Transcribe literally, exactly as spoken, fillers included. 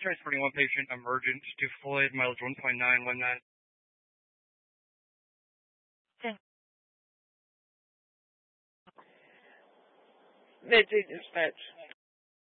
transporting one patient emergent to Floyd, mileage one point nine one nine. Midday dispatch.